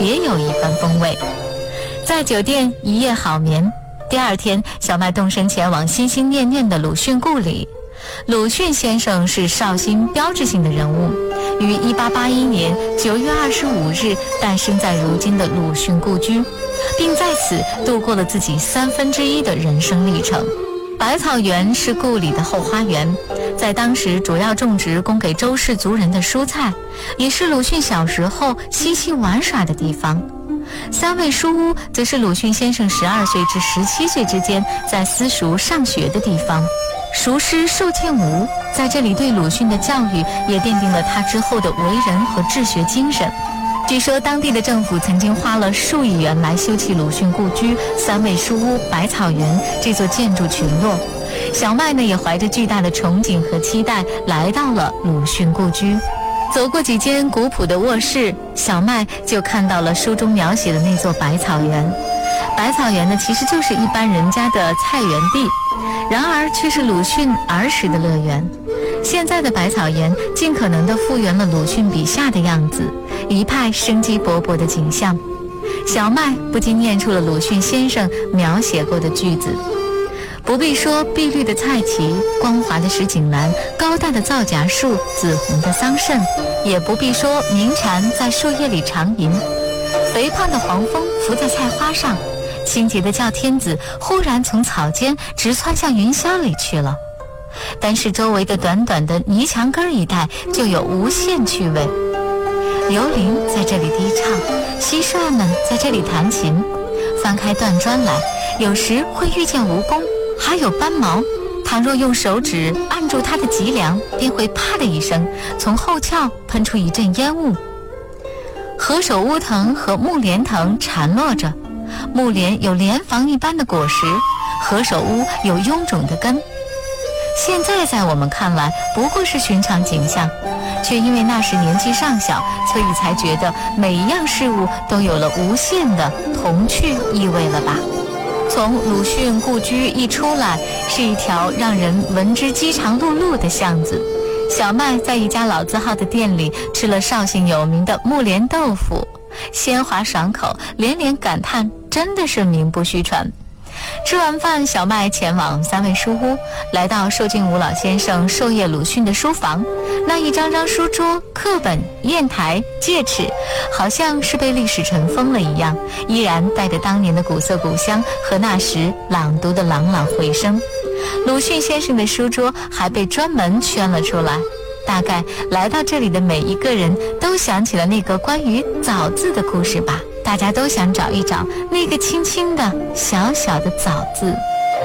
别有一番风味。在酒店一夜好眠，第二天，小麦动身前往心心念念的鲁迅故里。鲁迅先生是绍兴标志性的人物，于1881年9月25日诞生在如今的鲁迅故居，并在此度过了自己1/3的人生历程。百草园是故里的后花园，在当时主要种植供给周氏族人的蔬菜，也是鲁迅小时候嬉戏玩耍的地方。3味书屋则是鲁迅先生12岁至17岁之间在私塾上学的地方。塾师寿建吾在这里对鲁迅的教育也奠定了他之后的为人和治学精神。据说当地的政府曾经花了数亿元来修葺鲁迅故居3味书屋百草园这座建筑群落。小麦呢也怀着巨大的憧憬和期待来到了鲁迅故居。走过几间古朴的卧室，小麦就看到了书中描写的那座百草园。百草园呢其实就是一般人家的菜园地，然而却是鲁迅儿时的乐园。现在的百草园尽可能地复原了鲁迅笔下的样子，一派生机勃勃的景象。小麦不禁念出了鲁迅先生描写过的句子：不必说碧绿的菜畦，光滑的石井栏，高大的皂荚树，紫红的桑葚，也不必说鸣蝉在树叶里长吟，肥胖的黄蜂伏在菜花上，清洁的叫天子忽然从草间直窜向云霄里去了。但是周围的短短的泥墙根一带就有无限趣味，刘伶在这里低唱，蟋蟀们在这里弹琴，翻开断砖来，有时会遇见蜈蚣，还有斑毛，倘若用手指按住它的脊梁，便会啪的一声，从后窍喷出一阵烟雾。何首乌藤和木莲藤缠络着，木莲有莲房一般的果实，何首乌有臃肿的根。现在在我们看来不过是寻常景象，却因为那时年纪尚小，所以才觉得每一样事物都有了无限的童趣意味了吧。从鲁迅故居一出来，是一条让人闻之饥肠辘辘的巷子。小麦在一家老字号的店里吃了绍兴有名的木莲豆腐，鲜滑爽口，连连感叹真的是名不虚传。吃完饭，小麦前往3味书屋，来到寿建吾老先生授业鲁迅的书房。那一张张书桌、课本、砚台、戒尺，好像是被历史尘封了一样，依然带着当年的古色古香和那时朗读的朗朗回声。鲁迅先生的书桌还被专门圈了出来，大概来到这里的每一个人都想起了那个关于枣字的故事吧，大家都想找一找那个轻轻的小小的枣字。